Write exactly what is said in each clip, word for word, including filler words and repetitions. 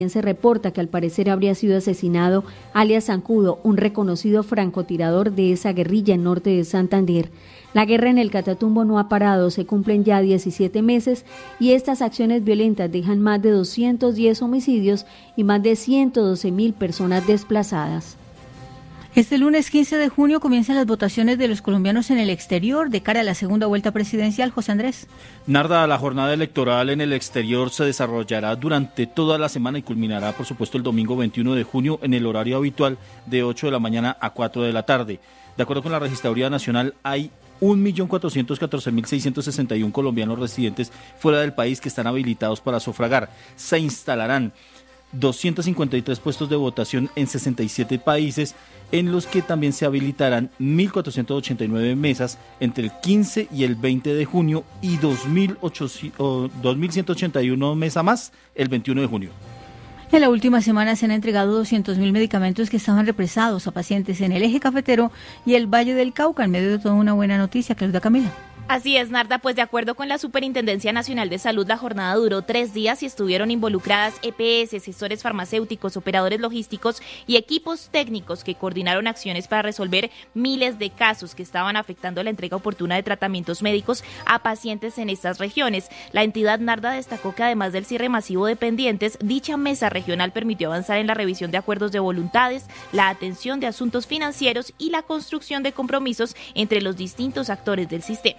Se reporta que al parecer habría sido asesinado alias Zancudo, un reconocido francotirador de esa guerrilla en norte de Santander. La guerra en el Catatumbo no ha parado, se cumplen ya diecisiete meses y estas acciones violentas dejan más de doscientos diez homicidios y más de ciento doce mil personas desplazadas. Este lunes quince de junio comienzan las votaciones de los colombianos en el exterior de cara a la segunda vuelta presidencial. José Andrés. Narda, la jornada electoral en el exterior se desarrollará durante toda la semana y culminará, por supuesto, el domingo veintiuno de junio en el horario habitual de ocho de la mañana a cuatro de la tarde. De acuerdo con la Registraduría Nacional, hay un millón cuatrocientos catorce mil seiscientos sesenta y uno colombianos residentes fuera del país que están habilitados para sufragar. Se instalarán doscientos cincuenta y tres puestos de votación en sesenta y siete países, en los que también se habilitarán mil cuatrocientas ochenta y nueve mesas entre el quince y el veinte de junio y dos mil ciento ochenta y una mesas más el veintiuno de junio. En la última semana se han entregado doscientos mil medicamentos que estaban represados a pacientes en el eje cafetero y el Valle del Cauca, en medio de toda una buena noticia. Claudia Camila. Así es, Narda, pues de acuerdo con la Superintendencia Nacional de Salud, la jornada duró tres días y estuvieron involucradas E P S, asesores farmacéuticos, operadores logísticos y equipos técnicos que coordinaron acciones para resolver miles de casos que estaban afectando la entrega oportuna de tratamientos médicos a pacientes en estas regiones. La entidad, Narda, destacó que además del cierre masivo de pendientes, dicha mesa regional permitió avanzar en la revisión de acuerdos de voluntades, la atención de asuntos financieros y la construcción de compromisos entre los distintos actores del sistema.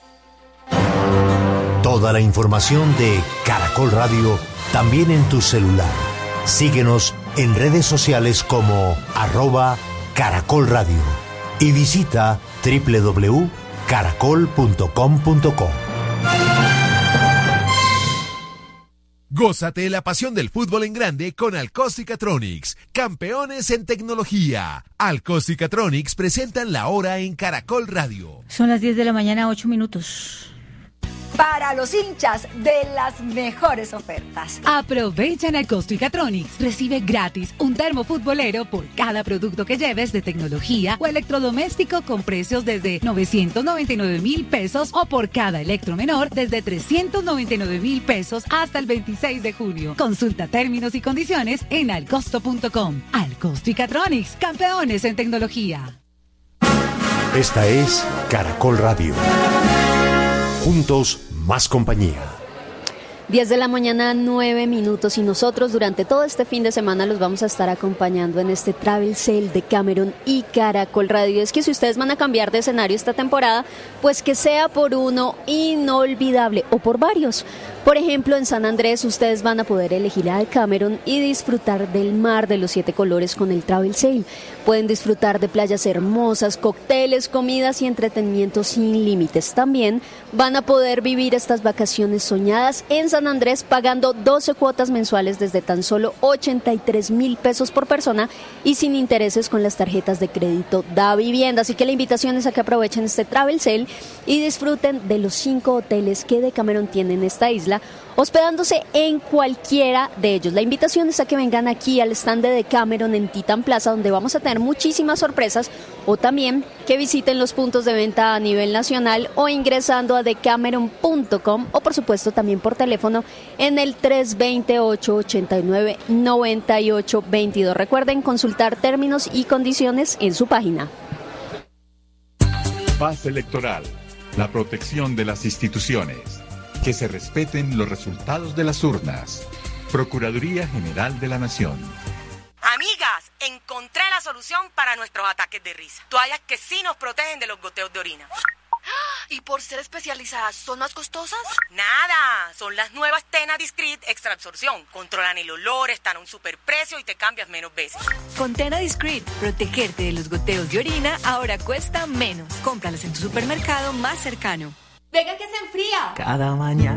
Toda la información de Caracol Radio también en tu celular. Síguenos en redes sociales como arroba Caracol Radio y visita doble u doble u doble u punto caracol punto com punto co. Gózate la pasión del fútbol en grande con Alcóstica-Tronics, campeones en tecnología. Alcóstica-Tronics presentan la hora en Caracol Radio. Son las diez de la mañana, ocho minutos. Para los hinchas de las mejores ofertas. Aprovecha en Alcóstica-Tronics. Recibe gratis un termo futbolero por cada producto que lleves de tecnología o electrodoméstico con precios desde novecientos noventa y nueve mil pesos o por cada electro menor desde trescientos noventa y nueve mil pesos hasta el veintiséis de junio. Consulta términos y condiciones en alcosto punto com. Alcóstica-Tronics, campeones en tecnología. Esta es Caracol Radio. Juntos, más compañía. diez de la mañana, nueve minutos, y nosotros durante todo este fin de semana los vamos a estar acompañando en este Travel Sale de Cameron y Caracol Radio. Es que si ustedes van a cambiar de escenario esta temporada, pues que sea por uno inolvidable o por varios. Por ejemplo, en San Andrés ustedes van a poder elegir al Cameron y disfrutar del mar de los siete colores con el Travel Sale. Pueden disfrutar de playas hermosas, cócteles, comidas y entretenimiento sin límites. También van a poder vivir estas vacaciones soñadas en San Andrés pagando doce cuotas mensuales desde tan solo ochenta y tres mil pesos por persona y sin intereses con las tarjetas de crédito Da Vivienda. Así que la invitación es a que aprovechen este Travel Sale y disfruten de los cinco hoteles que Decameron tiene en esta isla, hospedándose en cualquiera de ellos. La invitación es a que vengan aquí al stand de Decameron en Titan Plaza, donde vamos a tener muchísimas sorpresas, o también que visiten los puntos de venta a nivel nacional o ingresando a decameron punto com o por supuesto también por teléfono en el tres dos cero, ocho ocho nueve, nueve ocho dos dos. Recuerden consultar términos y condiciones en su página. Paz electoral, la protección de las instituciones. Que se respeten los resultados de las urnas. Procuraduría General de la Nación. Amigas, encontré la solución para nuestros ataques de risa. Toallas que sí nos protegen de los goteos de orina. ¿Y por ser especializadas, son más costosas? Nada, son las nuevas Tena Discreet Extra Absorción. Controlan el olor, están a un superprecio y te cambias menos veces. Con Tena Discreet, protegerte de los goteos de orina ahora cuesta menos. Cómpralas en tu supermercado más cercano. ¡Venga que se enfría! Cada mañana.